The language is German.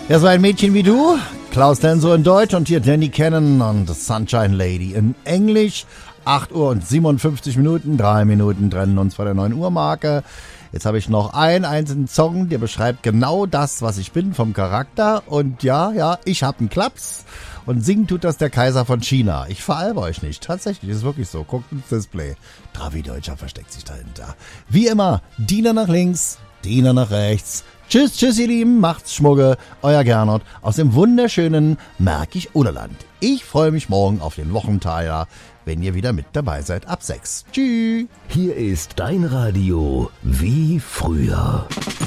Ja, so ein Mädchen wie du, Klaus Denso in Deutsch und hier Danny Cannon und The Sunshine Lady in Englisch. 8 Uhr und 57 Minuten, 3 Minuten trennen uns vor der 9 Uhr Marke. Jetzt habe ich noch einen einzelnen Song, der beschreibt genau das, was ich bin vom Charakter. Und ja, ich habe einen Klaps. Und singen tut das der Kaiser von China. Ich veralbe euch nicht. Tatsächlich, ist wirklich so. Guckt ins Display. Travi Deutscher versteckt sich dahinter. Wie immer, Diener nach links, Diener nach rechts. Tschüss, ihr Lieben, macht's Schmugge, euer Gernot aus dem wunderschönen Märkisch-Oderland. Ich freue mich morgen auf den Wochenteiler, wenn ihr wieder mit dabei seid ab 6. Tschüss. Hier ist dein Radio wie früher.